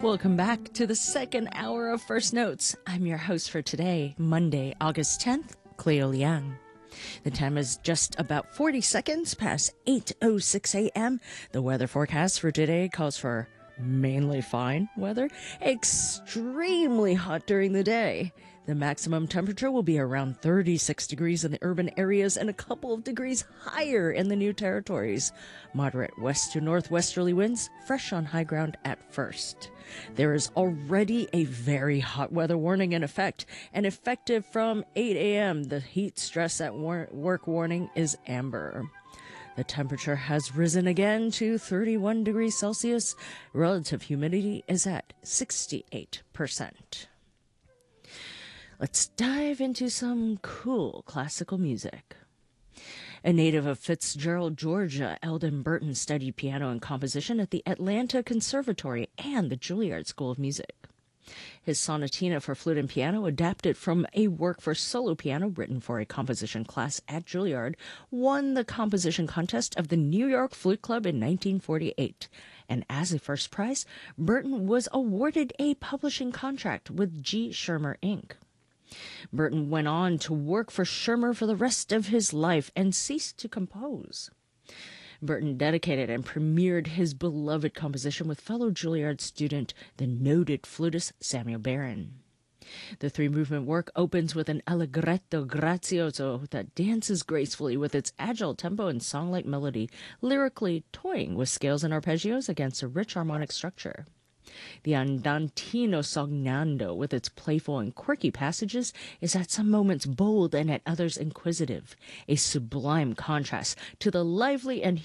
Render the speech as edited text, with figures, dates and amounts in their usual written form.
Welcome back to the second hour of First Notes. I'm your host for today, Monday, August 10th, Cleo Liang. The time is just about 40 seconds past 8:06 a.m. The weather forecast for today calls for mainly fine weather, extremely hot during the day. The maximum temperature will be around 36 degrees in the urban areas and a couple of degrees higher in the new territories. Moderate west to northwesterly winds, fresh on high ground at first. There is already a very hot weather warning in effect, and effective from 8 a.m., the heat stress at work warning is amber. The temperature has risen again to 31 degrees Celsius. Relative humidity is at 68%. Let's dive into some cool classical music. A native of Fitzgerald, Georgia, Eldon Burton studied piano and composition at the Atlanta Conservatory and the Juilliard School of Music. His sonatina for flute and piano, adapted from a work for solo piano written for a composition class at Juilliard, won the composition contest of the New York Flute Club in 1948. And as a first prize, Burton was awarded a publishing contract with G. Schirmer, Inc. Burton went on to work for Schirmer for the rest of his life and ceased to compose. Burton dedicated and premiered his beloved composition with fellow Juilliard student, the noted flutist Samuel Barron. The three-movement work opens with an allegretto grazioso that dances gracefully with its agile tempo and song-like melody, lyrically toying with scales and arpeggios against a rich harmonic structure. The andantino sognando, with its playful and quirky passages, is at some moments bold and at others inquisitive, a sublime contrast to the lively and